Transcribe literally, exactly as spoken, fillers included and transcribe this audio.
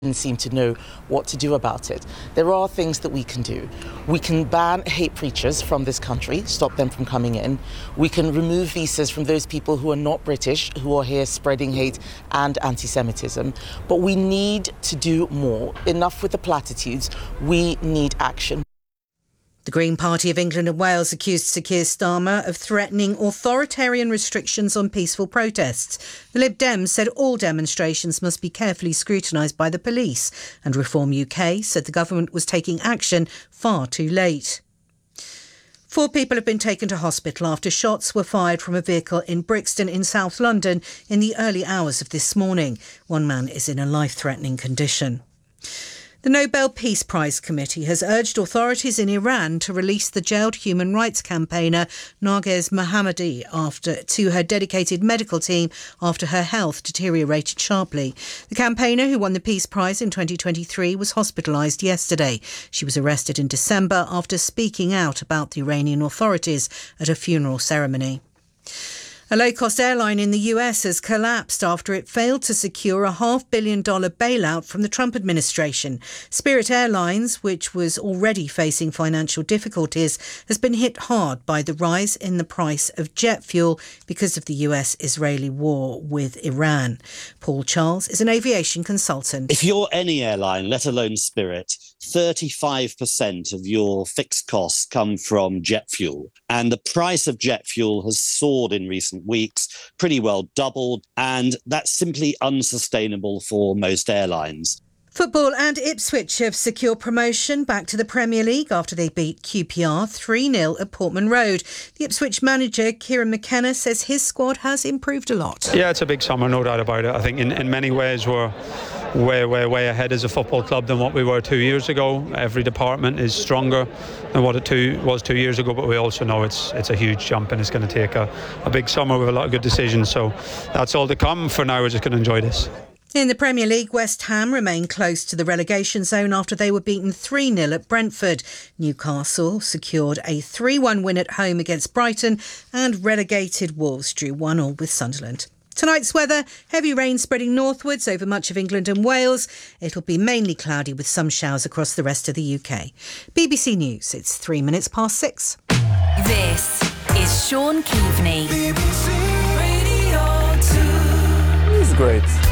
seem to know what to do about it. There are things that we can do. We can ban hate preachers from this country, stop them from coming in. We can remove visas from those people who are not British, who are here spreading hate and anti-Semitism. But we need to do more. Enough with the platitudes. We need action. The Green Party of England and Wales accused Sir Keir Starmer of threatening authoritarian restrictions on peaceful protests. The Lib Dems said all demonstrations must be carefully scrutinised by the police, and Reform U K said the government was taking action far too late. Four people have been taken to hospital after shots were fired from a vehicle in Brixton in South London in the early hours of this morning. One man is in a life-threatening condition. The Nobel Peace Prize Committee has urged authorities in Iran to release the jailed human rights campaigner Narges Mohammadi after to her dedicated medical team after her health deteriorated sharply. The campaigner, who won the Peace Prize in twenty twenty-three, was hospitalised yesterday. She was arrested in December after speaking out about the Iranian authorities at a funeral ceremony. A low-cost airline in the U S has collapsed after it failed to secure a half billion dollar bailout from the Trump administration. Spirit Airlines, which was already facing financial difficulties, has been hit hard by the rise in the price of jet fuel because of the U S-Israeli war with Iran. Paul Charles is an aviation consultant. If you're any airline, let alone Spirit, thirty-five percent of your fixed costs come from jet fuel. And the price of jet fuel has soared in recent weeks, pretty well doubled, and that's simply unsustainable for most airlines. Football and Ipswich have secured promotion back to the Premier League after they beat Q P R three nil at Portman Road. The Ipswich manager, Kieran McKenna, says his squad has improved a lot. Yeah, it's a big summer, no doubt about it. I think in, in many ways we're way, way, way ahead as a football club than what we were two years ago. Every department is stronger than what it two, was two years ago, but we also know it's it's a huge jump and it's going to take a, a big summer with a lot of good decisions. So that's all to come. For now, we're just going to enjoy this. In the Premier League, West Ham remain close to the relegation zone after they were beaten three nil at Brentford. Newcastle secured a three one win at home against Brighton, and relegated Wolves drew one all with Sunderland. Tonight's weather, heavy rain spreading northwards over much of England and Wales. It'll be mainly cloudy with some showers across the rest of the U K. B B C News, it's three minutes past six. This is Sean Keaveney. B B C Radio two. He's great.